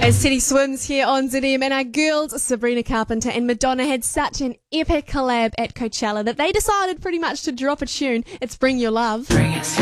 As Teddy swims here on ZM, and our girls Sabrina Carpenter and Madonna had such an epic collab at Coachella that they decided pretty much to drop a tune. It's Bring Your Love. Bring it.